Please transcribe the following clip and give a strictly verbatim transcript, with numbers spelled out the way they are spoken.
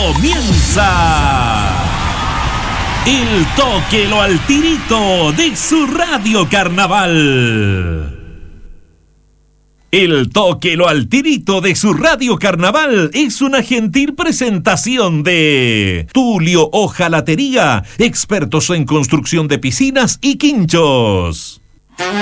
Comienza el Tóquelo al Tirito de su Radio Carnaval. El Tóquelo al Tirito de su Radio Carnaval es una gentil presentación de Tulio Hojalatería, expertos en construcción de piscinas y quinchos.